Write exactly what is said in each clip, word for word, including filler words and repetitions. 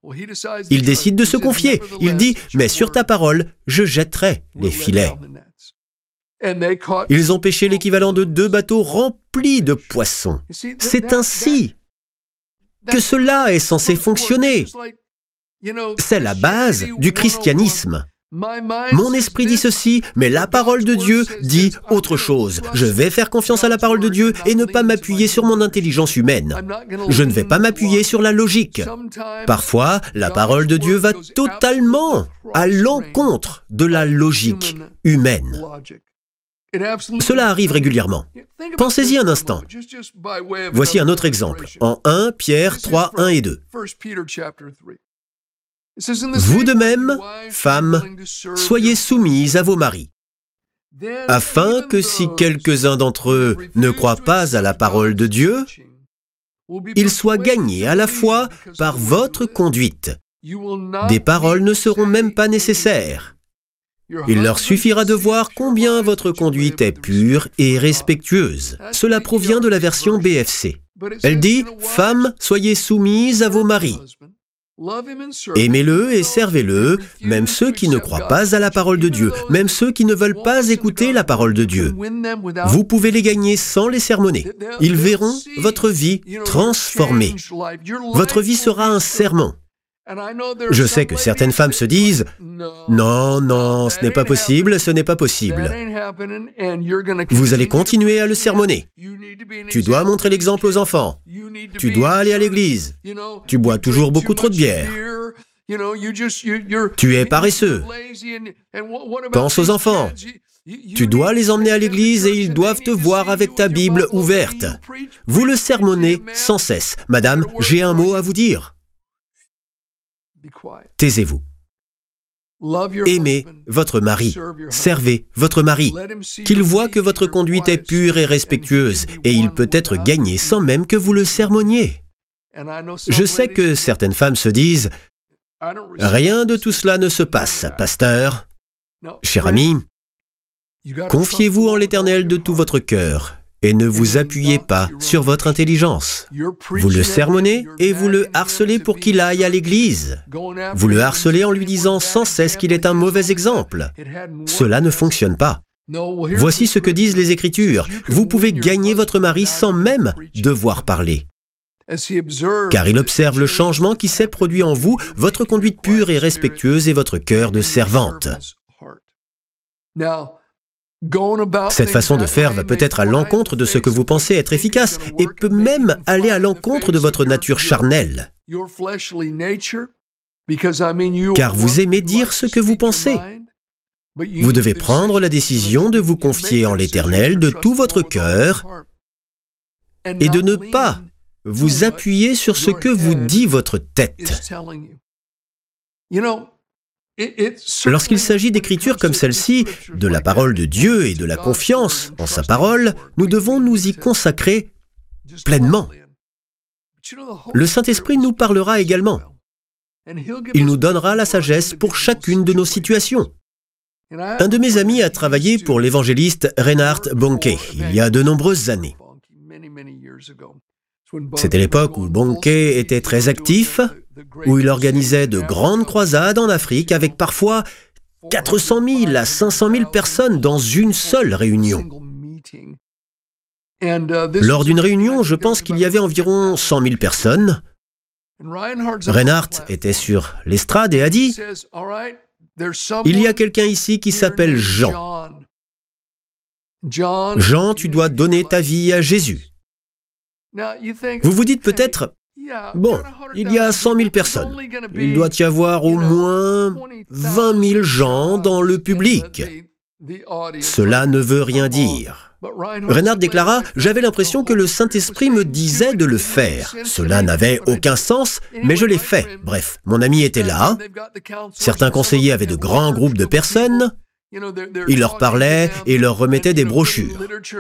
Il décide de se confier. Il dit « Mais sur ta parole, je jetterai les filets. » Ils ont pêché l'équivalent de deux bateaux remplis de poissons. C'est ainsi que cela est censé fonctionner. C'est la base du christianisme. Mon esprit dit ceci, mais la parole de Dieu dit autre chose. Je vais faire confiance à la parole de Dieu et ne pas m'appuyer sur mon intelligence humaine. Je ne vais pas m'appuyer sur la logique. Parfois, la parole de Dieu va totalement à l'encontre de la logique humaine. Cela arrive régulièrement. Pensez-y un instant. Voici un autre exemple, en premier Pierre trois, un et deux. Vous de même, femmes, soyez soumises à vos maris, afin que si quelques-uns d'entre eux ne croient pas à la parole de Dieu, ils soient gagnés à la fois par votre conduite. Des paroles ne seront même pas nécessaires. Il leur suffira de voir combien votre conduite est pure et respectueuse. Cela provient de la version B F C. Elle dit « Femmes, soyez soumises à vos maris. Aimez-le et servez-le, même ceux qui ne croient pas à la parole de Dieu, même ceux qui ne veulent pas écouter la parole de Dieu. Vous pouvez les gagner sans les sermonner. Ils verront votre vie transformée. Votre vie sera un sermon. Je sais que certaines femmes se disent « Non, non, ce n'est pas possible, ce n'est pas possible. » Vous allez continuer à le sermonner. Tu dois montrer l'exemple aux enfants. Tu dois aller à l'église. Tu bois toujours beaucoup trop de bière. Tu es paresseux. Pense aux enfants. Tu dois les emmener à l'église et ils doivent te voir avec ta Bible ouverte. Vous le sermonnez sans cesse. Madame, j'ai un mot à vous dire. Taisez-vous. Aimez votre mari, servez votre mari, qu'il voit que votre conduite est pure et respectueuse, et il peut être gagné sans même que vous le sermonniez. Je sais que certaines femmes se disent « Rien de tout cela ne se passe, pasteur. » Cher ami, confiez-vous en l'Éternel de tout votre cœur, et ne vous appuyez pas sur votre intelligence. Vous le sermonnez et vous le harcelez pour qu'il aille à l'église. Vous le harcelez en lui disant sans cesse qu'il est un mauvais exemple. Cela ne fonctionne pas. Voici ce que disent les Écritures. Vous pouvez gagner votre mari sans même devoir parler. Car il observe le changement qui s'est produit en vous, votre conduite pure et respectueuse et votre cœur de servante. Cette façon de faire va peut-être à l'encontre de ce que vous pensez être efficace et peut même aller à l'encontre de votre nature charnelle. Car vous aimez dire ce que vous pensez. Vous devez prendre la décision de vous confier en l'Éternel de tout votre cœur et de ne pas vous appuyer sur ce que vous dit votre tête. Lorsqu'il s'agit d'écritures comme celle-ci, de la parole de Dieu et de la confiance en sa parole, nous devons nous y consacrer pleinement. Le Saint-Esprit nous parlera également. Il nous donnera la sagesse pour chacune de nos situations. Un de mes amis a travaillé pour l'évangéliste Reinhard Bonnke il y a de nombreuses années. C'était l'époque où Bonnke était très actif, où il organisait de grandes croisades en Afrique avec parfois quatre cent mille à cinq cent mille personnes dans une seule réunion. Lors d'une réunion, je pense qu'il y avait environ cent mille personnes. Reinhard était sur l'estrade et a dit « Il y a quelqu'un ici qui s'appelle Jean. Jean, tu dois donner ta vie à Jésus. » Vous vous dites peut-être « Bon, il y a cent mille personnes. Il doit y avoir au moins vingt mille gens dans le public. » Cela ne veut rien dire. Reinhard déclara « J'avais l'impression que le Saint-Esprit me disait de le faire. Cela n'avait aucun sens, mais je l'ai fait. Bref, mon ami était là. Certains conseillers avaient de grands groupes de personnes. Il leur parlait et leur remettait des brochures.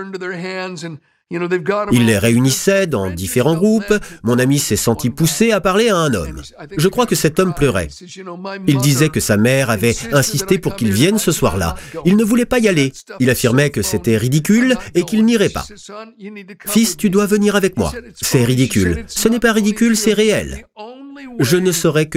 Il les réunissait dans différents groupes. Mon ami s'est senti poussé à parler à un homme. Je crois que cet homme pleurait. Il disait que sa mère avait insisté pour qu'il vienne ce soir-là. Il ne voulait pas y aller. Il affirmait que c'était ridicule et qu'il n'irait pas. « Fils, tu dois venir avec moi. C'est ridicule. Ce n'est pas ridicule, c'est réel. Je ne saurais que